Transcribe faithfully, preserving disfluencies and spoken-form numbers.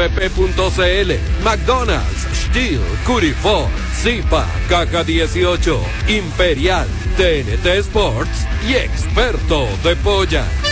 b p punto c l, McDonald's, Steel, Curifort, Zipa, Caja dieciocho, Imperial, T N T Sports y Experto de Polla.